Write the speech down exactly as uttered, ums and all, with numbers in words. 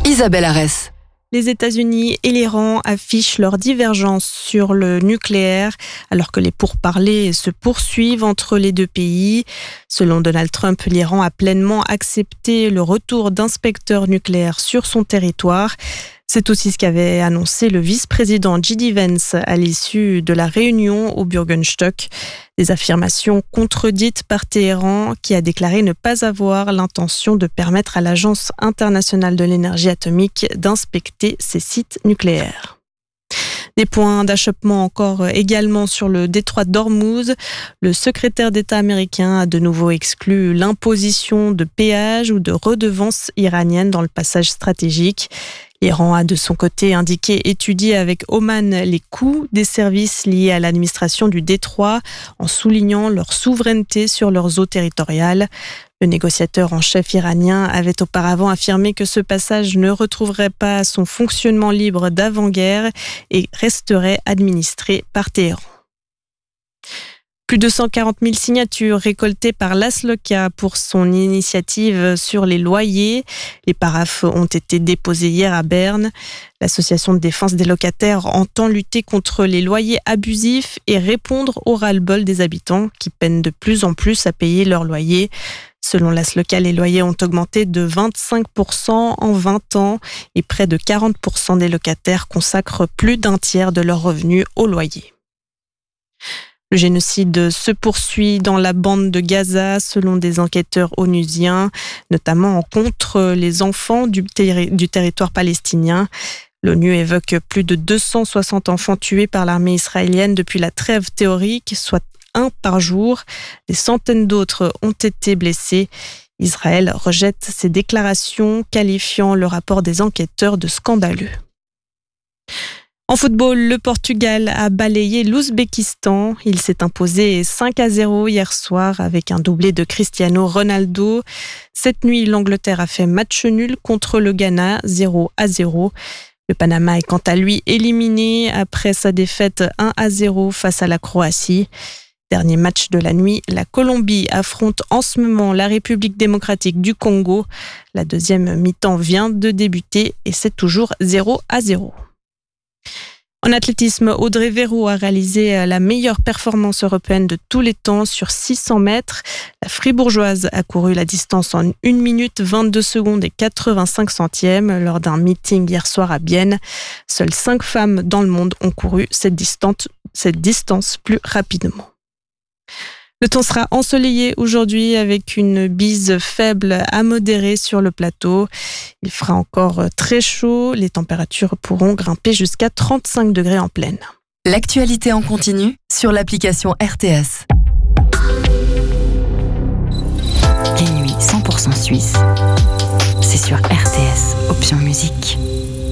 Isabelle Arès. Les États-Unis et l'Iran affichent leur divergence sur le nucléaire alors que les pourparlers se poursuivent entre les deux pays. Selon Donald Trump, l'Iran a pleinement accepté le retour d'inspecteurs nucléaires sur son territoire. C'est aussi ce qu'avait annoncé le vice-président J D Vance à l'issue de la réunion au Bürgenstock. Des affirmations contredites par Téhéran qui a déclaré ne pas avoir l'intention de permettre à l'Agence internationale de l'énergie atomique d'inspecter ses sites nucléaires. Des points d'achoppement encore également sur le détroit d'Ormuz. Le secrétaire d'État américain a de nouveau exclu l'imposition de péages ou de redevances iraniennes dans le passage stratégique. L'Iran a de son côté indiqué étudier avec Oman les coûts des services liés à l'administration du détroit en soulignant leur souveraineté sur leurs eaux territoriales. Le négociateur en chef iranien avait auparavant affirmé que ce passage ne retrouverait pas son fonctionnement libre d'avant-guerre et resterait administré par Téhéran. Plus de cent quarante mille signatures récoltées par l'Asloca pour son initiative sur les loyers. Les paraphes ont été déposés hier à Berne. L'association de défense des locataires entend lutter contre les loyers abusifs et répondre au ras-le-bol des habitants qui peinent de plus en plus à payer leurs loyers. Selon l'Asloca, les loyers ont augmenté de vingt-cinq pour cent en vingt ans et près de quarante pour cent des locataires consacrent plus d'un tiers de leurs revenus aux loyers. Le génocide se poursuit dans la bande de Gaza, selon des enquêteurs onusiens, notamment contre les enfants du, terri- du territoire palestinien. L'ONU évoque plus de deux cent soixante enfants tués par l'armée israélienne depuis la trêve théorique, soit un par jour. Des centaines d'autres ont été blessés. Israël rejette ces déclarations, qualifiant le rapport des enquêteurs de scandaleux. En football, le Portugal a balayé l'Ouzbékistan. Il s'est imposé cinq à zéro hier soir avec un doublé de Cristiano Ronaldo. Cette nuit, l'Angleterre a fait match nul contre le Ghana, zéro à zéro. Le Panama est quant à lui éliminé après sa défaite un à zéro face à la Croatie. Dernier match de la nuit, la Colombie affronte en ce moment la République démocratique du Congo. La deuxième mi-temps vient de débuter et c'est toujours zéro à zéro. En athlétisme, Audrey Verreau a réalisé la meilleure performance européenne de tous les temps sur six cents mètres. La Fribourgeoise a couru la distance en une minute vingt-deux secondes et quatre-vingt-cinq centièmes lors d'un meeting hier soir à Bienne. Seules cinq femmes dans le monde ont couru cette distance, cette distance plus rapidement. Le temps sera ensoleillé aujourd'hui avec une bise faible à modérée sur le plateau. Il fera encore très chaud. Les températures pourront grimper jusqu'à trente-cinq degrés en plaine. L'actualité en continu sur l'application R T S. Les nuits cent pour cent suisses, c'est sur R T S, option musique.